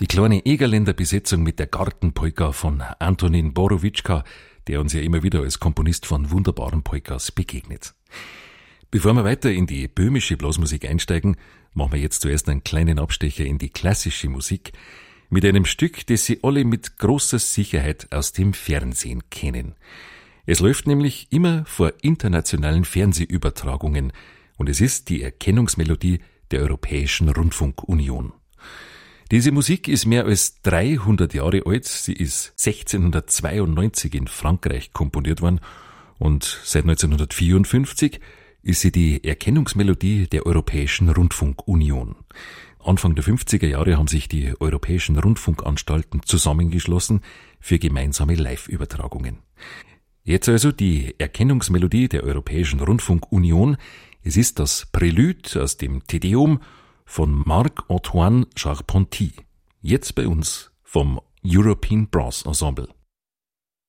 Die kleine Egerländer Besetzung mit der Gartenpolka von Antonin Borowitschka, der uns ja immer wieder als Komponist von wunderbaren Polkas begegnet. Bevor wir weiter in die böhmische Blasmusik einsteigen, machen wir jetzt zuerst einen kleinen Abstecher in die klassische Musik mit einem Stück, das Sie alle mit großer Sicherheit aus dem Fernsehen kennen. Es läuft nämlich immer vor internationalen Fernsehübertragungen und es ist die Erkennungsmelodie der Europäischen Rundfunkunion. Diese Musik ist mehr als 300 Jahre alt. Sie ist 1692 in Frankreich komponiert worden und seit 1954 ist sie die Erkennungsmelodie der Europäischen Rundfunkunion. Anfang der 50er Jahre haben sich die europäischen Rundfunkanstalten zusammengeschlossen für gemeinsame Live-Übertragungen. Jetzt also die Erkennungsmelodie der Europäischen Rundfunkunion. Es ist das Prälude aus dem Te Deum von Marc-Antoine Charpentier. Jetzt bei uns vom European Brass Ensemble.